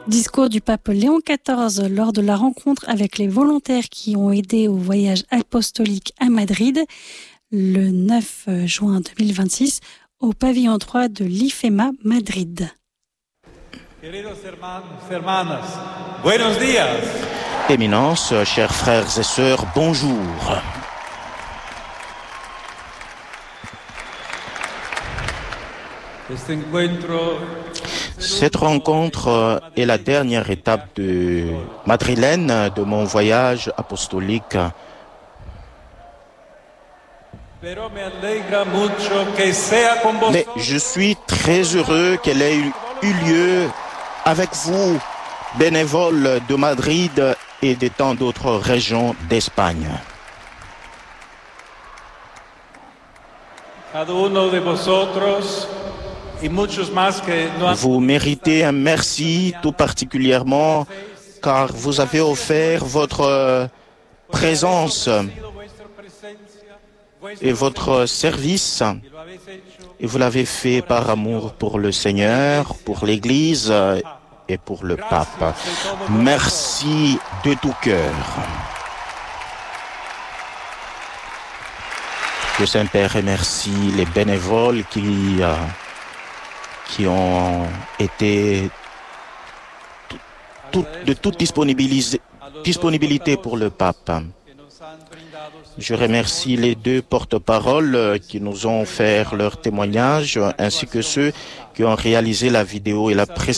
Discours du pape Léon XIV lors de la rencontre avec les volontaires qui ont aidé au voyage apostolique à Madrid le 9 juin 2026 au pavillon 3 de l'IFEMA Madrid. Queridos hermanos, hermanas, buenos días. Éminence, chers frères et sœurs, bonjour. Cette rencontre est la dernière étape madrilène de mon voyage apostolique. Mais je suis très heureux qu'elle ait eu lieu avec vous, bénévoles de Madrid et de tant d'autres régions d'Espagne. Vous méritez un merci tout particulièrement car vous avez offert votre présence et votre service et vous l'avez fait par amour pour le Seigneur, pour l'Église et pour le pape. Merci de tout cœur. Que Saint-Père remercie les bénévoles qui ont été de toute disponibilité pour le pape. Je remercie les deux porte-paroles qui nous ont offert leur témoignage, ainsi que ceux qui ont réalisé la vidéo et la présentation.